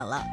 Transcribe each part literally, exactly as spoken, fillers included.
了。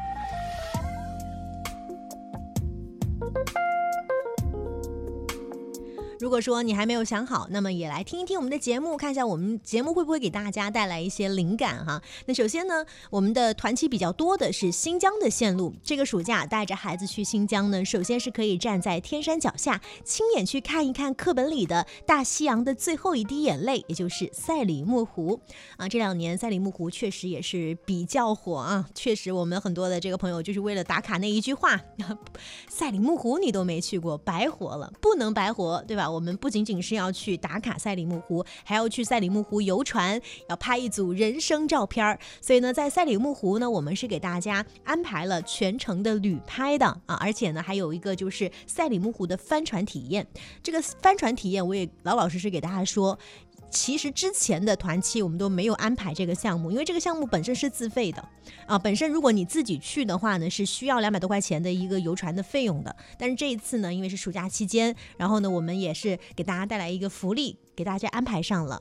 如果说你还没有想好，那么也来听一听我们的节目，看一下我们节目会不会给大家带来一些灵感哈。那首先呢，我们的团期比较多的是新疆的线路。这个暑假带着孩子去新疆呢，首先是可以站在天山脚下，亲眼去看一看课本里的大西洋的最后一滴眼泪，也就是赛里木湖啊。这两年赛里木湖确实也是比较火啊，确实我们很多的这个朋友就是为了打卡那一句话，赛里木湖你都没去过，白活了，不能白活，对吧？我们不仅仅是要去打卡赛里木湖，还要去赛里木湖游船，要拍一组人生照片。所以呢，在赛里木湖呢，我们是给大家安排了全程的旅拍的啊，而且呢，还有一个就是赛里木湖的帆船体验。这个帆船体验，我也老老实实给大家说。其实之前的团期我们都没有安排这个项目，因为这个项目本身是自费的啊。本身如果你自己去的话呢，是需要两百多块钱的一个游船的费用的。但是这一次呢，因为是暑假期间，然后呢，我们也是给大家带来一个福利，给大家安排上了。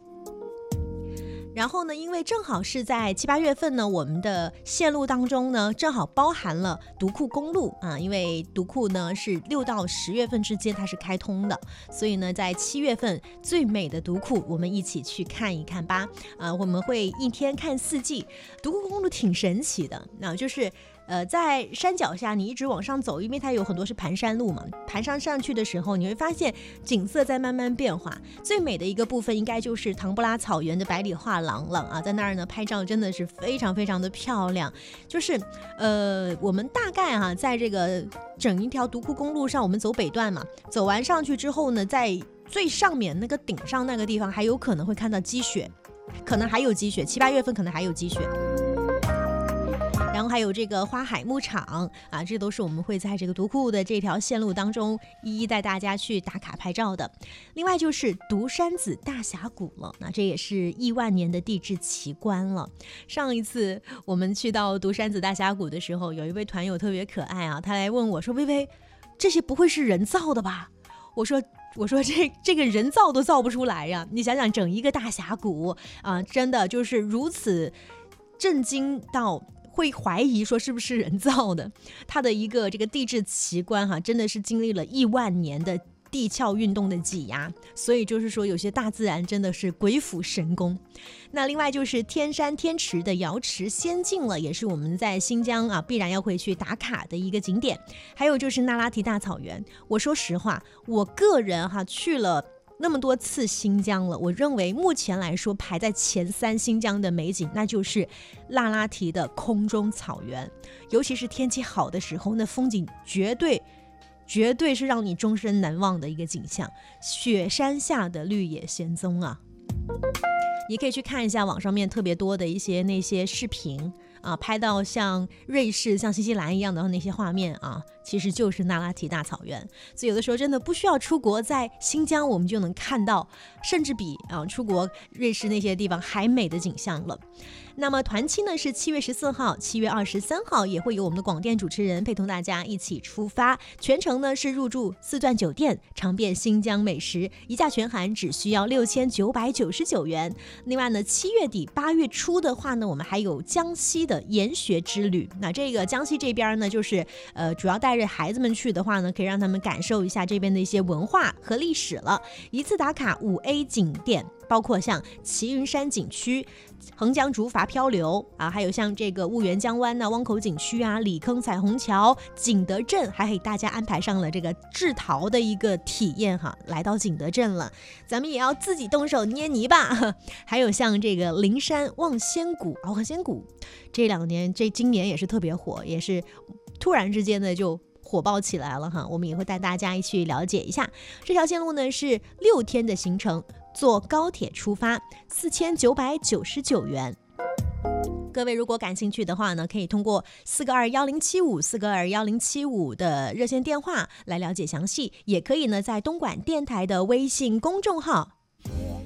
然后呢，因为正好是在七八月份呢，我们的线路当中呢，正好包含了独库公路啊，因为独库呢是六到十月份之间它是开通的，所以呢，在七月份最美的独库，我们一起去看一看吧。啊，我们会一天看四季。独库公路挺神奇的，那、啊、就是。呃，在山脚下你一直往上走，因为它有很多是盘山路嘛，盘山上去的时候，你会发现景色在慢慢变化。最美的一个部分应该就是唐布拉草原的百里画廊了啊，在那儿呢拍照真的是非常非常的漂亮。就是呃，我们大概哈、啊，在这个整一条独库公路上，我们走北段嘛，走完上去之后呢，在最上面那个顶上那个地方还有可能会看到积雪，可能还有积雪，七八月份可能还有积雪。然后还有这个花海牧场啊，这都是我们会在这个独库的这条线路当中一一带大家去打卡拍照的。另外就是独山子大峡谷了，那这也是亿万年的地质奇观了。上一次我们去到独山子大峡谷的时候，有一位团友特别可爱啊，他来问我说：“薇薇，这些不会是人造的吧？”我说。我说这这个人造都造不出来呀！你想想，整一个大峡谷啊，真的就是如此震惊到会怀疑说是不是人造的。它的一个这个地质奇观哈、啊，真的是经历了亿万年的地壳运动的挤压，所以就是说有些大自然真的是鬼斧神工。那另外就是天山天池的瑶池仙境了，也是我们在新疆啊必然要会去打卡的一个景点。还有就是那拉提大草原，我说实话，我个人哈、啊、去了那么多次新疆了，我认为目前来说排在前三新疆的美景，那就是那拉提的空中草原，尤其是天气好的时候，那风景绝对绝对是让你终身难忘的一个景象，雪山下的绿野仙踪啊。你可以去看一下网上面特别多的一些那些视频啊，拍到像瑞士像新西兰一样的那些画面啊，其实就是那拉提大草原。所以有的时候真的不需要出国，在新疆我们就能看到甚至比啊出国瑞士那些地方还美的景象了。那么团期呢是七月十四号、七月二十三号，也会有我们的广电主持人陪同大家一起出发。全程呢是入住四钻酒店，尝遍新疆美食，一价全含只需要六千九百九十九元。另外呢，七月底八月初的话呢，我们还有江西的研学之旅。那这个江西这边呢，就是呃主要带着孩子们去的话呢，可以让他们感受一下这边的一些文化和历史了。一次打卡五 A 景点，包括像齐云山景区、横江竹筏漂流啊，还有像这个婺源江湾呐、汪口景区啊、里坑彩虹桥、景德镇，还给大家安排上了这个制陶的一个体验哈。来到景德镇了，咱们也要自己动手捏泥巴。还有像这个灵山望仙谷、鳌河仙谷，这两年这今年也是特别火，也是突然之间的就火爆起来了哈。我们也会带大家一起了解一下这条线路呢，是六天的行程。坐高铁出发，四千九百九十九元。各位如果感兴趣的话呢，可以通过四个二幺零七五四个二幺零七五的热线电话来了解详细，也可以呢在东莞电台的微信公众号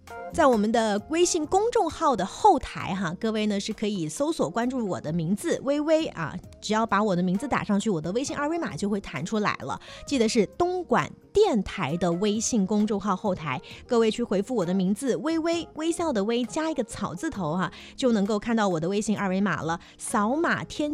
在我们的微信公众号的后台哈，各位呢是可以搜索关注我的名字微微啊，只要把我的名字打上去，我的微信二维码就会弹出来了。记得是东莞电台的微信公众号后台，各位去回复我的名字微微，微笑的微加一个草字头哈，就能够看到我的微信二维码了。扫码添